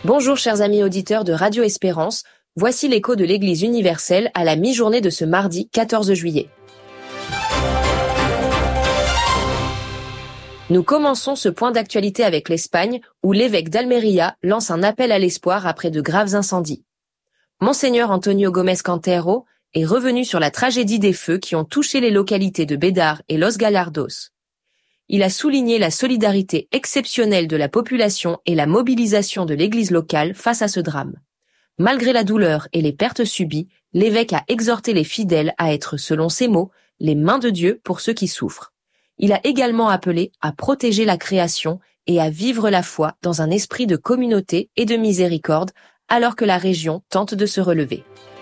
Bonjour chers amis auditeurs de Radio Espérance, voici l'écho de l'Église universelle à la mi-journée de ce mardi 14 juillet. Nous commençons ce point d'actualité avec l'Espagne, où l'évêque d'Almería lance un appel à l'espoir après de graves incendies. Monseigneur Antonio Gómez Cantero est revenu sur la tragédie des feux qui ont touché les localités de Bédar et Los Gallardos. Il a souligné la solidarité exceptionnelle de la population et la mobilisation de l'Église locale face à ce drame. Malgré la douleur et les pertes subies, l'évêque a exhorté les fidèles à être, selon ses mots, les mains de Dieu pour ceux qui souffrent. Il a également appelé à protéger la création et à vivre la foi dans un esprit de communauté et de miséricorde, alors que la région tente de se relever.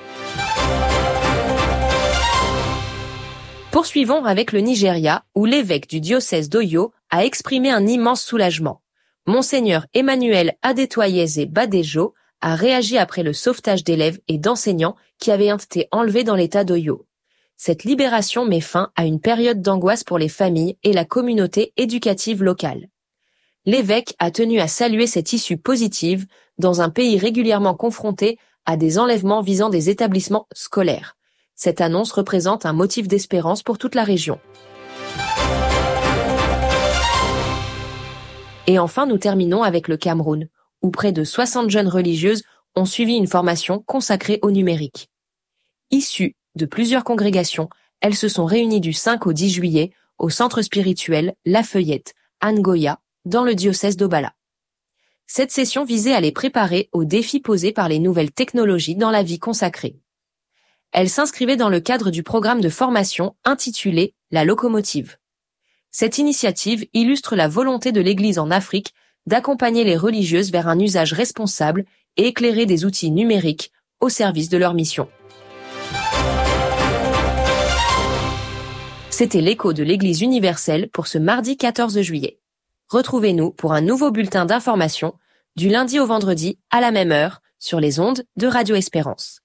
Poursuivons avec le Nigeria, où l'évêque du diocèse d'Oyo a exprimé un immense soulagement. Monseigneur Emmanuel Adetoyeze Badejo a réagi après le sauvetage d'élèves et d'enseignants qui avaient été enlevés dans l'état d'Oyo. Cette libération met fin à une période d'angoisse pour les familles et la communauté éducative locale. L'évêque a tenu à saluer cette issue positive dans un pays régulièrement confronté à des enlèvements visant des établissements scolaires. Cette annonce représente un motif d'espérance pour toute la région. Et enfin, nous terminons avec le Cameroun, où près de 60 jeunes religieuses ont suivi une formation consacrée au numérique. Issues de plusieurs congrégations, elles se sont réunies du 5 au 10 juillet au centre spirituel La Feuillette, Angoya, dans le diocèse d'Obala. Cette session visait à les préparer aux défis posés par les nouvelles technologies dans la vie consacrée. Elle s'inscrivait dans le cadre du programme de formation intitulé La Locomotive. Cette initiative illustre la volonté de l'Église en Afrique d'accompagner les religieuses vers un usage responsable et éclairer des outils numériques au service de leur mission. C'était l'écho de l'Église universelle pour ce mardi 14 juillet. Retrouvez-nous pour un nouveau bulletin d'information du lundi au vendredi à la même heure sur les ondes de Radio Espérance.